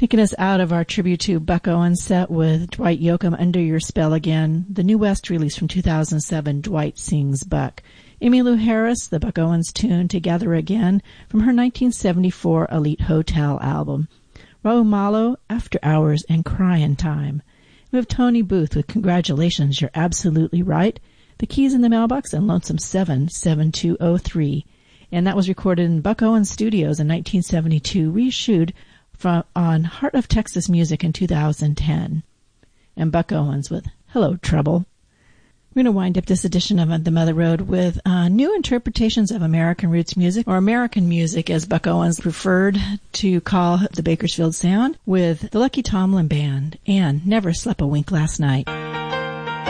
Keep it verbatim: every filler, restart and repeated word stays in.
Taking us out of our tribute to Buck Owens set with Dwight Yoakam, Under Your Spell Again, the New West release from two thousand seven, Dwight Sings Buck. Emmylou Harris, the Buck Owens tune, Together Again, from her nineteen seventy-four Elite Hotel album. Raul Malo, After Hours and Cryin' Time. We have Tony Booth with Congratulations, You're Absolutely Right, The Keys in the Mailbox, and Lonesome seven seven two oh three. And that was recorded in Buck Owens Studios in nineteen seventy-two, reissued from, on Heart of Texas Music in two thousand ten. And Buck Owens with Hello, Trouble. We're going to wind up this edition of The Mother Road with uh, new interpretations of American roots music, or American music as Buck Owens preferred to call the Bakersfield sound, with the Lucky Tomlin Band and Never Slept a Wink Last Night.